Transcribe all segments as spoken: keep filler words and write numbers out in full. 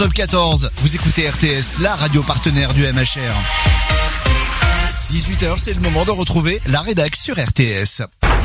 Top quatorze, vous écoutez R T S, la radio partenaire du M H R. dix-huit heures, c'est le moment de retrouver la rédac sur R T S.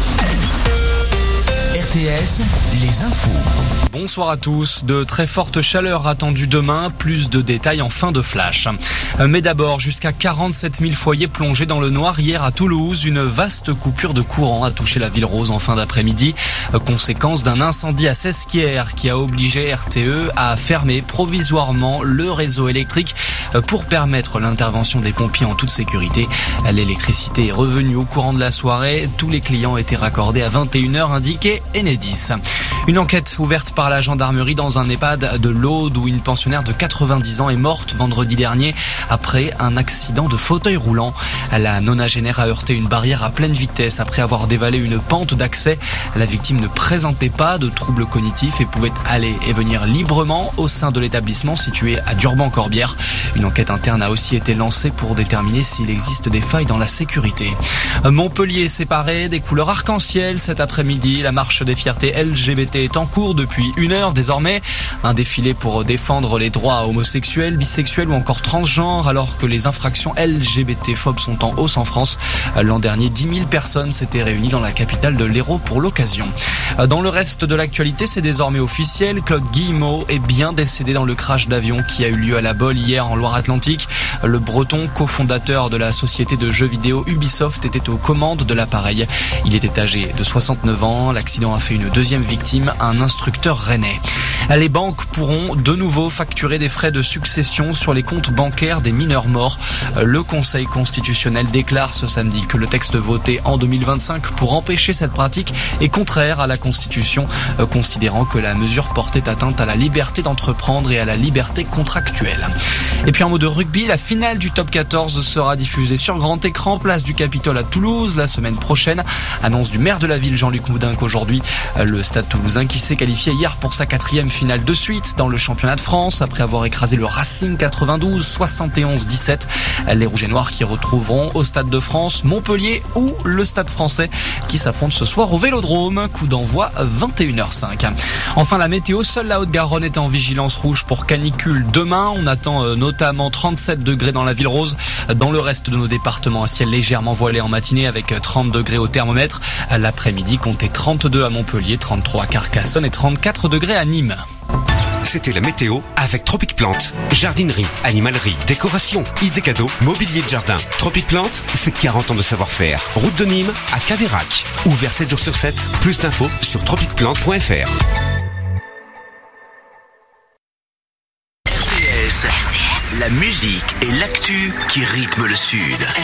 R T S, les infos. Bonsoir à tous. De très fortes chaleurs attendues demain, plus de détails en fin de flash. Mais d'abord, jusqu'à quarante-sept mille foyers plongés dans le noir hier à Toulouse. Une vaste coupure de courant a touché la ville rose en fin d'après-midi. Conséquence d'un incendie à Sesquières qui a obligé R T E à fermer provisoirement le réseau électrique pour permettre l'intervention des pompiers en toute sécurité. L'électricité est revenue au courant de la soirée. Tous les clients étaient raccordés à vingt et une heures, indiqué Enedis. Une enquête ouverte par la gendarmerie dans un EHPAD de l'Aude où une pensionnaire de quatre-vingt-dix ans est morte vendredi dernier après un accident de fauteuil roulant. La nonagénaire a heurté une barrière à pleine vitesse après avoir dévalé une pente d'accès. La victime ne présentait pas de troubles cognitifs et pouvait aller et venir librement au sein de l'établissement situé à Durban-Corbière. Une enquête interne a aussi été lancée pour déterminer s'il existe des failles dans la sécurité. Montpellier séparé des couleurs arc-en-ciel cet après-midi. La marche des fiertés L G B T est en cours depuis une heure désormais. Un défilé pour défendre les droits homosexuels, bisexuels ou encore transgenres alors que les infractions L G B T-phobes sont en hausse en France. L'an dernier, dix mille personnes s'étaient réunies dans la capitale de l'Hérault pour l'occasion. Dans le reste de l'actualité, c'est désormais officiel. Claude Guillemot est bien décédé dans le crash d'avion qui a eu lieu à La Baule hier en Loire-Atlantique. Le Breton, cofondateur de la société de jeux vidéo Ubisoft, était aux commandes de l'appareil. Il était âgé de soixante-neuf ans. L'accident a fait une deuxième victime, un instructeur rennais. Les banques pourront de nouveau facturer des frais de succession sur les comptes bancaires des mineurs morts. Le Conseil constitutionnel déclare ce samedi que le texte voté en deux mille vingt-cinq pour empêcher cette pratique est contraire à la Constitution, considérant que la mesure portait atteinte à la liberté d'entreprendre et à la liberté contractuelle. Et puis un mot de rugby, la finale du Top quatorze sera diffusée sur grand écran, place du Capitole à Toulouse la semaine prochaine. Annonce du maire de la ville, Jean-Luc Moudinque, aujourd'hui. Le Stade toulousain qui s'est qualifié hier pour sa quatrième finale de suite dans le championnat de France après avoir écrasé le Racing quatre-vingt-douze soixante et onze dix-sept. Les Rouges et Noirs qui retrouveront au Stade de France Montpellier ou le Stade français qui s'affrontent ce soir au Vélodrome. Coup d'envoi vingt et une heures cinq. Enfin la météo, seule la Haute-Garonne est en vigilance rouge pour canicule demain. On attend notamment trente-sept degrés dans la ville rose. Dans le reste de nos départements, un ciel légèrement voilé en matinée avec trente degrés au thermomètre. L'après-midi, comptez trente-deux à Montpellier, trente-trois à Carcassonne et trente-quatre degrés à Nîmes. C'était la météo avec Tropic Plante. Jardinerie, animalerie, décoration, idées cadeaux, mobilier de jardin. Tropic Plante, c'est quarante ans de savoir-faire. Route de Nîmes à Cadérac. Ouvert sept jours sur sept. Plus d'infos sur tropic plante point f r. R T S, la musique et l'actu qui rythment le Sud.